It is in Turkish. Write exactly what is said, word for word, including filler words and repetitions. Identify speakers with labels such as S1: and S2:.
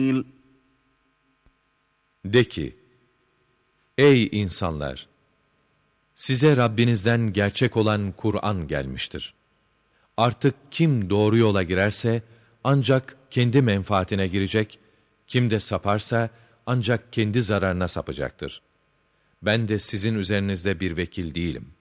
S1: De ki, ey insanlar! Size Rabbinizden gerçek olan Kur'an gelmiştir. Artık kim doğru yola girerse ancak kendi menfaatine girecek, kim de saparsa ancak kendi zararına sapacaktır. Ben de sizin üzerinizde bir vekil değilim.